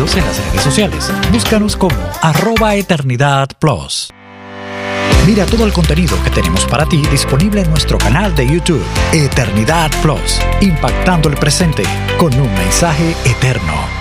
contenidos en las redes sociales. Búscanos como @EternidadPlus. Mira todo el contenido que tenemos para ti disponible en nuestro canal de YouTube, Eternidad Plus, impactando el presente con un mensaje eterno.